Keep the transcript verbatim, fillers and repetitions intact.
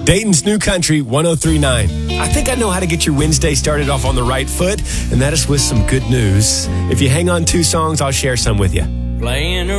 Dayton's New Country one oh three point nine. I think I know how to get your Wednesday started off on the right foot, and that is with some good news. If you hang on two songs, I'll share some with you. Playing